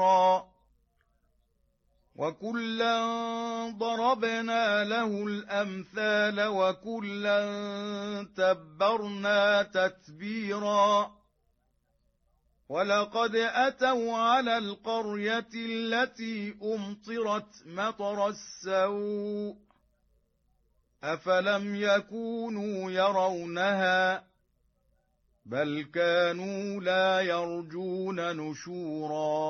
وكلا ضربنا له الأمثال وكلا تبرنا تتبيرا ولقد أتوا على القرية التي أمطرت مطر السوء أفلم يكونوا يرونها بل كانوا لا يرجون نشورا